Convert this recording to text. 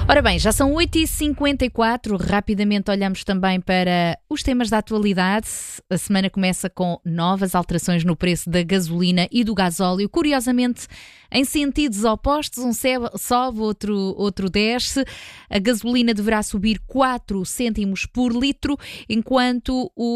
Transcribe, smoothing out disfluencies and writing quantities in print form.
Ora bem, já são 8h54, rapidamente olhamos também para os temas da atualidade. A semana começa com novas alterações no preço da gasolina e do gasóleo, curiosamente em sentidos opostos, um sobe, outro desce. A gasolina deverá subir 4 cêntimos por litro, enquanto